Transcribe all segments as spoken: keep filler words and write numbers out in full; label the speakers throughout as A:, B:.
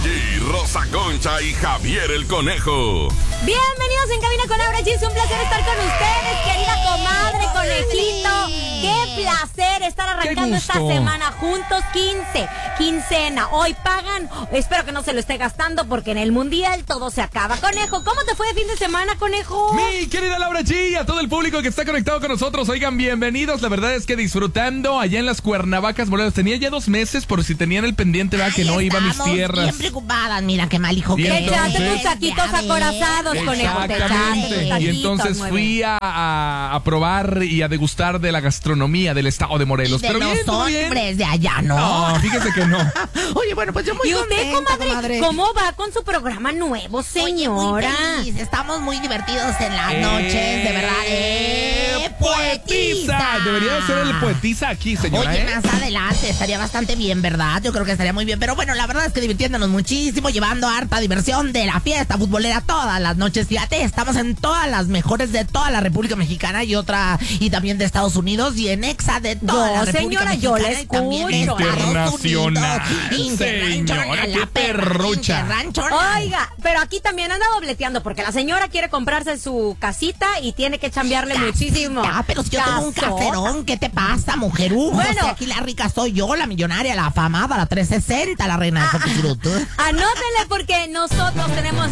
A: G, Rosa Concha y Javier el Conejo.
B: Bienvenidos en Cabina con Laura G. Es un placer estar con ustedes, querida comadre, conejito. Qué placer estar arrancando esta semana juntos. quince, quincena. Hoy pagan. Espero que no se lo esté gastando porque en el mundial todo se acaba. Conejo, ¿cómo te fue de fin de semana, conejo?
C: Mi querida Laura G, a todo el público que está conectado con nosotros, oigan, bienvenidos. La verdad es que disfrutando allá en las Cuernavacas, boleros. Tenía ya dos meses por si tenían el pendiente, va, que no iba a mis tierras.
D: Bien preocupadas, mira qué mal hijo que
B: Te echaste tus taquitos acorazados, conejo. Te echaste tus taquitos.
C: Y entonces fui a, a, a probar y a degustar de la gastronomía del estado de Morelos.
D: De
C: Pero
D: los
C: bien, todo
D: hombres
C: bien.
D: de allá, ¿no?
C: No, fíjese que no.
D: Oye, bueno, pues yo muy
B: ¿Y usted,
D: contenta,
B: comadre,
D: comadre,
B: cómo va con su programa nuevo, señora?
D: Oye, muy feliz. Estamos muy divertidos en las
C: Eh,
D: noches, de verdad. ¡Eh, poetisa!
C: Debería ser el poetisa aquí, señora.
D: Oye,
C: ¿eh?
D: más adelante estaría bastante bien, ¿verdad? Yo creo que estaría muy bien. Pero bueno, la verdad es que divirtiéndonos muchísimo, llevando harta diversión de la fiesta futbolera todas las noches. Fíjate, estamos en todas las mejores de toda la República Mexicana y otra, y también de Estados Unidos y en Exa de toda
B: Yo,
D: la República
B: señora,
D: Mexicana.
B: yo la
D: y también de
B: escucho.
D: Estados
C: Internacional,
D: Unidos. Interranchona,
C: señora,
D: la
C: qué
D: perra,
C: perrucha.
D: interranchona.
B: Oiga, pero aquí también anda dobleteando porque la señora quiere comprarse su casita y tiene que chambearle muchísimo.
D: Ah, pero si yo tengo un
B: Casota.
D: caserón, ¿qué te pasa, mujerujo?
B: Bueno.
D: Si aquí la rica soy yo, la millonaria, la afamada, la trescientos sesenta, la reina de Foxtrot.
B: Anótenle porque nosotros tenemos...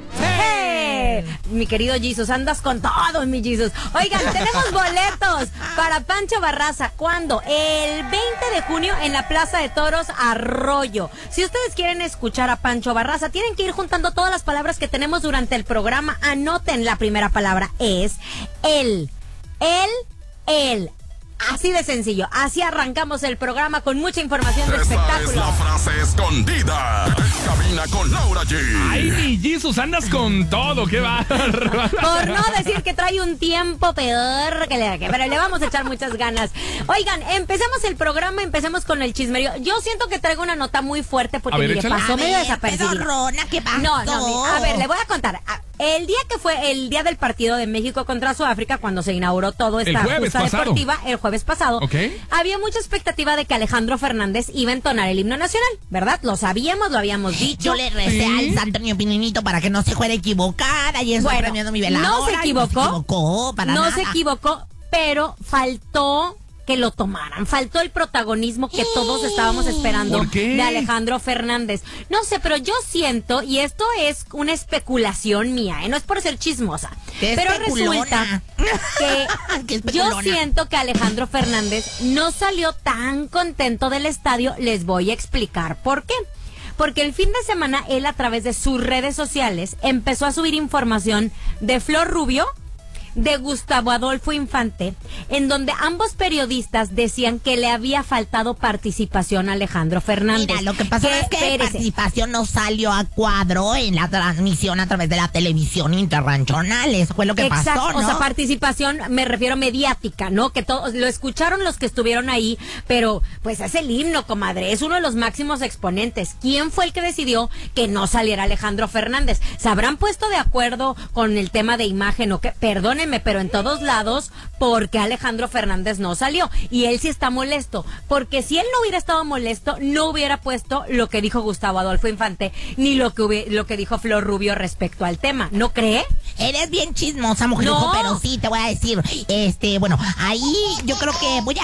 B: ¡Hey! Mi querido Jesus, andas con todo, mi Jesus. Oigan, tenemos boletos para Pancho Barraza. ¿Cuándo? El veinte de junio en la Plaza de Toros Arroyo. Si ustedes quieren escuchar a Pancho Barraza, tienen que ir juntando todas las palabras que tenemos durante el programa. Anoten, la primera palabra es él. Él, él. Así de sencillo. Así arrancamos el programa con mucha información de
A: Esta
B: espectáculo.
A: es la frase escondida en Cabina con Laura G.
C: Ay, mi Jesus, andas con todo, qué bárbaro.
B: Por no decir que trae un tiempo peor que le que, pero le vamos a echar muchas ganas. Oigan, empecemos el programa, empecemos con el chismerío. Yo siento que traigo una nota muy fuerte porque
C: A ver,
B: mire,
C: échala.
B: pasó
D: A
B: medio
D: ver,
B: desapercibida.
D: pedorrona, ¿qué pasó?
B: No, no, mi- a ver, le voy a contar. A- El día que fue el día del partido de México contra Sudáfrica, cuando se inauguró todo esta
C: El jueves
B: justa
C: pasado.
B: deportiva, el jueves pasado,
C: Ok.
B: había mucha expectativa de que Alejandro Fernández iba a entonar el himno nacional, ¿verdad? Lo sabíamos, lo habíamos dicho.
D: Yo le recé
C: Sí.
D: al santo niño Pininito para que no se fuera equivocada y eso
B: Bueno,
D: premiando mi veladora.
B: no se
D: y
B: equivocó.
D: No se equivocó, para
B: no
D: nada.
B: se equivocó, pero faltó que lo tomaran. Faltó el protagonismo que todos estábamos esperando
C: ¿Por qué?
B: de Alejandro Fernández. No sé, pero yo siento, y esto es una especulación mía, ¿eh? No es por ser chismosa,
D: Qué
B: pero
D: especulona.
B: resulta
D: Qué
B: que yo
D: especulona.
B: siento que Alejandro Fernández no salió tan contento del estadio. Les voy a explicar por qué. Porque el fin de semana él, a través de sus redes sociales, empezó a subir información de Flor Rubio, de Gustavo Adolfo Infante, en donde ambos periodistas decían que le había faltado participación a Alejandro Fernández.
D: Mira, lo que pasó es que la
B: espérese,
D: participación no salió a cuadro en la transmisión a través de la televisión interranchonal. Eso fue lo que
B: Exacto,
D: pasó, ¿no?
B: o sea, participación, me refiero mediática, ¿no? Que todos lo escucharon los que estuvieron ahí, pero pues es el himno, comadre, es uno de los máximos exponentes. ¿Quién fue el que decidió que no saliera Alejandro Fernández? ¿Se habrán puesto de acuerdo con el tema de imagen o qué? Perdónenme, pero en todos lados, porque Alejandro Fernández no salió. Y él sí está molesto, porque si él no hubiera estado molesto, no hubiera puesto lo que dijo Gustavo Adolfo Infante, ni lo que hubi- lo que dijo Flor Rubio respecto al tema. ¿No cree?
D: Eres bien chismosa, mujer,
B: No.
D: pero sí te voy a decir, este, bueno, ahí yo creo que voy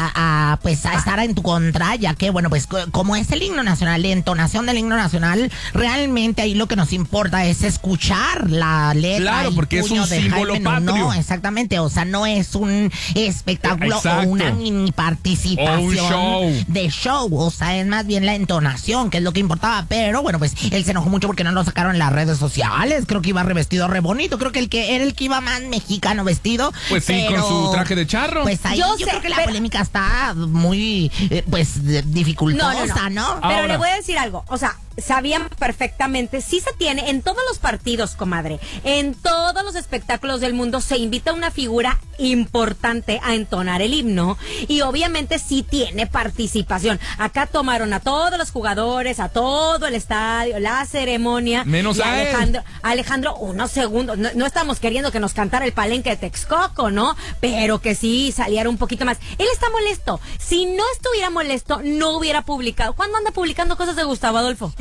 D: a, a, pues a estar en tu contra, ya que, bueno, pues co- como es el himno nacional, la entonación del himno nacional, realmente ahí lo que nos importa es escuchar la letra.
C: Claro,
D: y
C: porque es
D: puño
C: un
D: de
C: símbolo
D: Jaime Nuno.
C: patrio.
D: No, exactamente, o sea, no es un espectáculo
C: Exacto.
D: o una mini participación
C: O un show.
D: de show, o sea, es más bien la entonación, que es lo que importaba, pero bueno, pues él se enojó mucho porque no lo sacaron en las redes sociales, creo que iba revestido re bonito, creo que el que era el que iba más mexicano vestido.
C: Pues sí,
D: pero,
C: con su traje de charro.
D: Pues ahí
B: Yo
D: yo,
B: sé,
D: creo que la
B: pero-
D: polémica está muy, eh, pues, de- dificultosa, ¿no?
B: Pero
C: Ahora.
B: le voy a decir algo, o sea, sabían perfectamente, sí se tiene, en todos los partidos, comadre, en todos los espectáculos del mundo se invita a una figura importante a entonar el himno y obviamente sí tiene participación. Acá tomaron a todos los jugadores, a todo el estadio, la ceremonia.
C: Menos
B: y
C: a él.
B: Alejandro, Alejandro, unos segundos, no, no estamos queriendo que nos cantara el palenque de Texcoco, ¿no? Pero que sí saliera un poquito más. Él está molesto. Si no estuviera molesto, no hubiera publicado. ¿Cuándo anda publicando cosas de Gustavo Adolfo?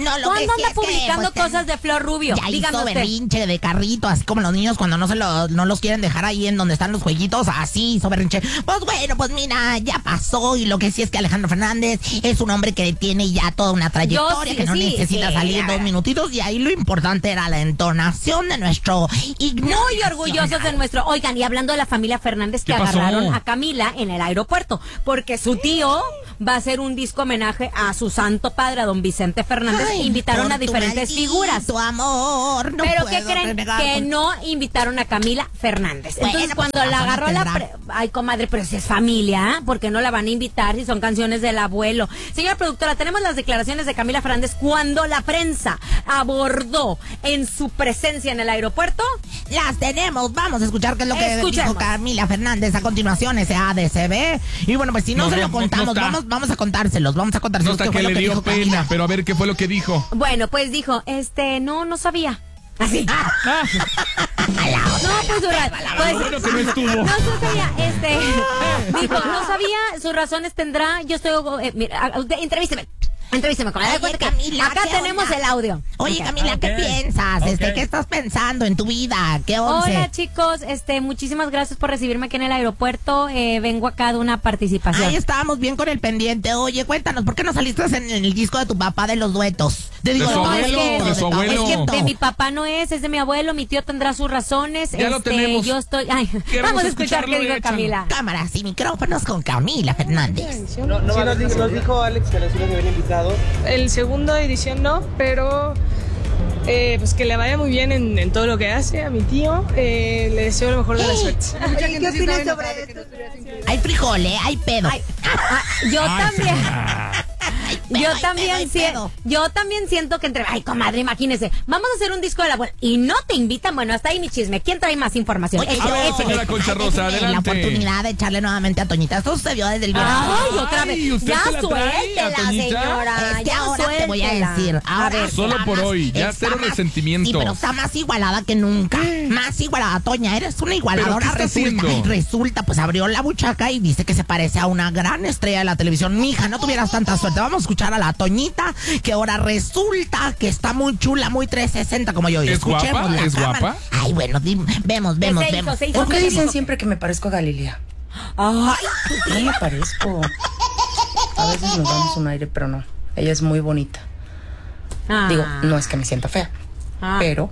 D: No, lo
B: ¿Cuándo
D: que sí
B: anda
D: es que,
B: publicando
D: pues,
B: cosas de Flor Rubio?
D: Ya
B: Dígame
D: hizo
B: usted.
D: berrinche de carrito, así como los niños cuando no se lo, no los quieren dejar ahí en donde están los jueguitos, así hizo berrinche. Pues bueno, pues mira, ya pasó, y lo que sí es que Alejandro Fernández es un hombre que tiene ya toda una trayectoria,
B: sí,
D: que no
B: sí,
D: necesita
B: sí,
D: salir
B: ya,
D: dos
B: ya.
D: minutitos, y ahí lo importante era la entonación de nuestro Ignacio.
B: Muy orgullosos de nuestro. Oigan, y hablando de la familia Fernández que
C: ¿Qué pasó?
B: agarraron a Camila en el aeropuerto, porque su tío va a hacer un disco homenaje a su santo padre, a don Vicente Fernández.
D: Ay,
B: invitaron
D: por
B: a
D: tu
B: diferentes
D: maldito
B: figuras.
D: amor, no
B: Pero ¿qué
D: puedo
B: creen?
D: renegar
B: Que
D: con-
B: no invitaron a Camila Fernández.
D: Bueno,
B: Entonces,
D: pues,
B: cuando la
D: razones
B: agarró la...
D: tendrá.
B: pre- Ay, comadre, pero si es familia, ¿por qué no la van a invitar si son canciones del abuelo? Señora productora, tenemos las declaraciones de Camila Fernández cuando la prensa abordó en su presencia en el aeropuerto.
D: Las tenemos, vamos a escuchar qué es lo que
B: Escuchemos.
D: dijo Camila Fernández a continuación, ese A D C B. Y bueno, pues si no,
C: No,
D: se
C: no,
D: lo
C: no,
D: contamos,
C: no está.
D: vamos, vamos a contárselos, vamos a
C: No,
D: contárselos.
C: hasta
D: qué
C: que
D: fue lo
C: le dio
D: dijo
C: pena,
D: Camila.
C: pero a ver qué fue lo que dijo.
B: Bueno, pues dijo, este, no, no sabía. Así.
C: Ah,
B: No, pues, su ra- pues,
C: lo bueno que no estuvo.
B: No, no sabía, este, dijo, no sabía, sus razones tendrá, yo estoy, eh, mira, a- usted, entrevísteme, entrevísteme, comadre,
D: Oye,
B: cuente que
D: Camila,
B: acá
D: ¿qué
B: tenemos
D: onda?
B: el audio.
D: Oye,
B: Ok.
D: Camila, ¿qué
C: Ok.
D: piensas? Este,
C: Ok.
D: ¿qué estás pensando en tu vida? ¿Qué once?
B: Hola chicos, este, muchísimas gracias por recibirme aquí en el aeropuerto, eh, vengo acá de una participación.
D: Ahí estábamos bien con el pendiente. Oye, cuéntanos, ¿por qué no saliste en el disco de tu papá de los duetos? Te digo,
C: De su
D: todo
C: abuelo,
D: esto,
C: de su
D: tu
C: abuelo.
B: Es que
D: abuelito.
B: de mi papá no es, es de mi abuelo, mi tío tendrá sus razones.
C: Ya lo
B: este,
C: tenemos.
B: Yo estoy, ay,
C: Queremos
B: vamos a escuchar
C: escucharlo,
B: qué dijo
C: échalo.
B: Camila.
D: Cámaras y micrófonos con Camila Fernández.
E: No, no sí, nos, dijo, nos dijo Alex que sí nos habían invitado.
F: El segundo edición no, pero eh, pues que le vaya muy bien en, en todo lo que hace a mi tío. Eh, le deseo lo mejor de la suerte.
E: Oye, ¿qué opinas sobre esto?
D: Hay frijol, ¿eh? Hay pedo.
B: Ah, yo también.
D: Hay pedo,
B: Yo
D: hay
B: también,
D: pedo, hay
B: si-
D: pedo.
B: yo también siento que entre, ay comadre, imagínese, vamos a hacer un disco de la abuela y no te invitan, bueno, hasta ahí mi chisme. ¿Quién trae más información?
D: Oye,
B: Échale,
C: A ver,
B: échale.
C: señora Concha
D: Ay,
C: Rosa,
D: déjenme
C: adelante.
D: La oportunidad de echarle nuevamente a Toñita. Esto sucedió desde el viernes.
B: Ay, otra
C: Ay,
B: vez.
C: ¿usted
B: Ya
C: se la trae,
B: suéltela,
C: Toñita?
B: señora.
D: Es que
B: ya
D: ahora te voy a
B: suéltela.
D: decir. Ahora
B: A ver,
C: Solo
D: está
C: por
D: más-
C: hoy, ya
D: está
C: cero
D: más-
C: resentimientos.
D: Sí, pero está más igualada que nunca. Más igualada, Toña. Eres una igualadora.
C: ¿Pero qué está
D: resulta,
C: haciendo?
D: resulta, pues abrió la buchaca y dice que se parece a una gran estrella de la televisión. Mija, no tuvieras tanta suerte. Vamos a escuchar a la Toñita, que ahora resulta que está muy chula, muy trescientos sesenta como yo. Y
C: ¿Es guapa?
D: escuchémosla,
C: ¿Es
D: cámara.
C: guapa?
D: Ay, bueno, dim- vemos, vemos,
B: se hizo,
D: vemos.
B: se hizo.
G: ¿Por qué
B: ¿Qué
G: dicen
B: dijo?
G: siempre que me parezco a Galilea?
B: Ay,
G: No me parezco. A veces nos damos un aire, pero no. Ella es muy bonita.
B: ah.
G: Digo, no es que me sienta fea,
B: Ah.
G: pero...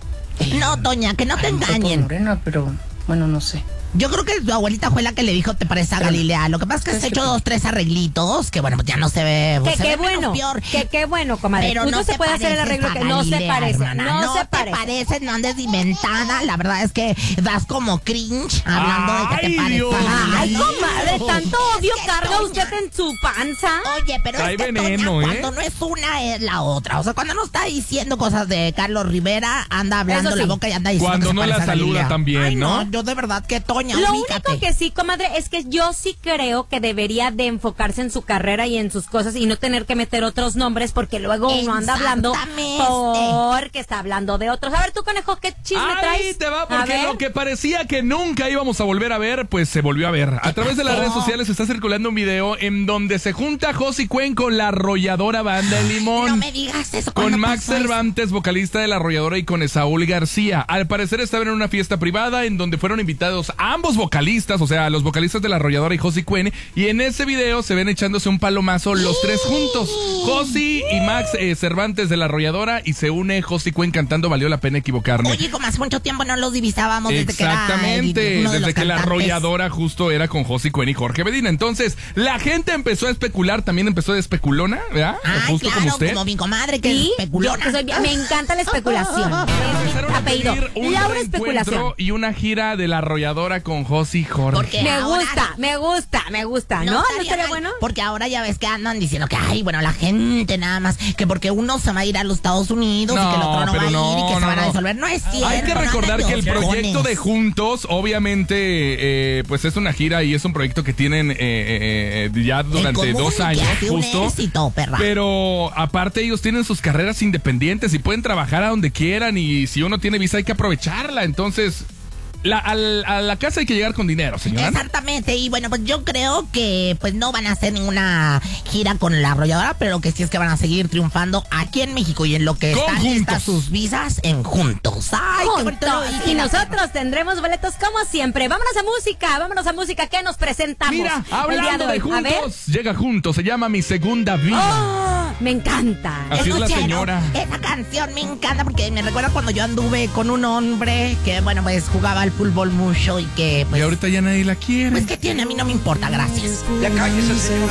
D: No, Toña, que no te
G: a lo mejor por
D: engañen.
G: morena, pero bueno, no sé.
D: Yo creo que tu abuelita fue la que le dijo te parece a
G: Pero-
D: Galilea. Lo que pasa es que se ha
G: ¿Sabes
D: hecho
G: qué?
D: dos, tres arreglitos, que bueno, pues ya no se ve.
B: Que
D: se
B: qué
D: ve menos
B: bueno,
D: peor.
B: que qué bueno, comadre.
D: Pero
B: Uno
D: no
B: se
D: te
B: puede hacer el
D: pareces
B: arreglo
D: a
B: que no se
D: Galilea,
B: parece,
D: hermana.
B: no,
D: No
B: se
D: te
B: parece.
D: pareces, no andes de inventada. La verdad es que das como cringe hablando de que
C: Ay,
D: te pareces
C: Dios
D: a Galilea.
B: Ay, comadre, tanto odio
D: que
B: carga
D: Toña-
B: usted en su panza.
D: Oye, pero
C: Trae
D: es que
C: veneno,
D: Toña,
C: ¿eh?
D: cuando no es una es la otra. O sea, cuando no está diciendo cosas de Carlos Rivera, anda hablando
B: Eso sí.
D: la boca y anda diciendo
C: Cuando
D: que se
C: no la
D: parece a
C: saluda
D: Galilea.
C: también,
D: Ay,
C: ¿no?
D: Yo de verdad que Toña,
B: Lo
D: ubícate.
B: único que sí, comadre, es que yo sí creo que debería de enfocarse en su carrera y en sus cosas y no tener que meter otros nombres porque luego uno anda hablando
D: Exactamente.
B: porque está hablando de otros. A ver, tú, conejo, ¿qué chisme
C: Ahí
B: traes?
C: te va,
B: A
C: porque
B: ver.
C: lo que parecía que nunca íbamos a volver a ver, pues se volvió a ver. A través de las
D: pasó?
C: redes sociales está circulando un video en donde se junta Josie Cuen con la arrolladora Banda El Limón.
D: No me digas eso.
C: Con
D: ¿cuándo
C: Max
D: pasó eso?
C: Cervantes, vocalista de La Arrolladora, y con Esaúl García. Al parecer estaban en una fiesta privada en donde fueron invitados ambos vocalistas, o sea, los vocalistas de La Arrolladora y Josie Cuen, y en ese video se ven echándose un palomazo los tres juntos. Josie y Max eh, Cervantes de La Arrolladora, y se une Josie Cuen cantando Valió la pena equivocarme.
D: Oye, como hace mucho tiempo no los divisábamos desde que era
C: Exactamente,
D: uno de
C: desde
D: los
C: que La
D: cantantes.
C: Arrolladora justo era con Josie Cuen y Jorge Medina. Entonces, la gente empezó a especular, también empezó de especulona, ¿verdad?
D: Ay,
C: justo
D: claro,
C: como usted.
D: como mi comadre que
B: Sí,
D: es especulona.
B: yo que soy bien- me encanta la especulación. Es
C: Empezaron
B: mi
C: a
B: apellido.
C: pedir un
B: Laura
C: reencuentro
B: Especulación.
C: y una gira de La Arrolladora con Josie y Jorge.
D: Porque
B: Me
D: ahora-
B: gusta, me gusta, me gusta, ¿no? ¿No estaría
D: mal,
B: bueno?
D: Porque ahora ya ves que andan diciendo que, ay, bueno, la gente nada más, que porque uno se va a ir a los Estados Unidos y
C: No,
D: que el otro no
C: pero
D: va a ir
C: no,
D: y que se
C: no,
D: van a
C: no.
D: disolver. No es cierto.
C: Hay que
D: no
C: recordar
D: anden
C: que el
D: de
C: proyecto
D: ojones.
C: de Juntos, obviamente, eh, pues es una gira y es un proyecto que tienen eh, eh, eh, ya durante
D: común,
C: dos
D: que
C: años,
D: ha sido un
C: justo.
D: éxito, perra.
C: Pero aparte ellos tienen sus carreras independientes y pueden trabajar a donde quieran, y si uno tiene visa hay que aprovecharla. Entonces, la, al- a la casa hay que llegar con dinero, señora.
D: Exactamente, y bueno, pues yo creo que pues no van a hacer ninguna gira con la arrolladora, pero lo que sí es que van a seguir triunfando aquí en México y en lo que están
C: Conjuntos.
D: listas sus visas en Juntos. Ay, qué bonito.
B: Juntos. Y nosotros tendremos boletos como siempre. Vámonos a música, vámonos a música. ¿Qué nos presentamos?
C: Mira,
B: el día
C: hablando de,
B: hoy? A ver.
C: juntos, llega juntos, se llama Mi Segunda Vida.
B: ¡Oh! Me encanta.
C: Así es la
D: Escuchen,
C: señora.
D: Esa canción me encanta porque me recuerda cuando yo anduve con un hombre que, bueno, pues jugaba al fútbol mucho y que,
C: Y
D: pues,
C: ahorita ya nadie la quiere.
D: pues, ¿qué tiene? A mí no me importa, gracias.
E: Ya cállese, señor.